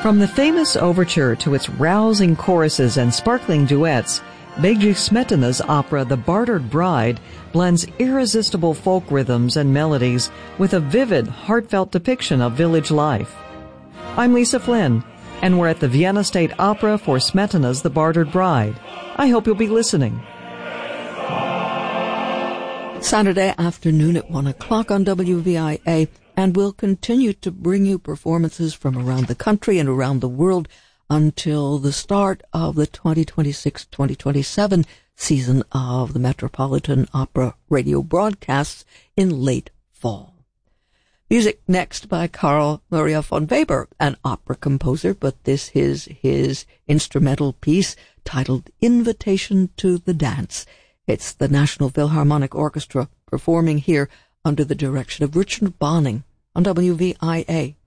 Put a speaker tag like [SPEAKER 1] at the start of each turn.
[SPEAKER 1] From the famous overture to its rousing choruses and sparkling duets, Bedřich Smetana's opera The Bartered Bride blends irresistible folk rhythms and melodies with a vivid, heartfelt depiction of village life. I'm Lisa Flynn, and we're at the Vienna State Opera for Smetana's The Bartered Bride. I hope you'll be listening.
[SPEAKER 2] Saturday afternoon at 1 o'clock on WVIA, and we'll continue to bring you performances from around the country and around the world until the start of the 2026-2027 season of the Metropolitan Opera radio broadcasts in late fall. Music next by Karl Maria von Weber, an opera composer, but this is his instrumental piece titled Invitation to the Dance. It's the National Philharmonic Orchestra performing here under the direction of Richard Bonning on WVIA.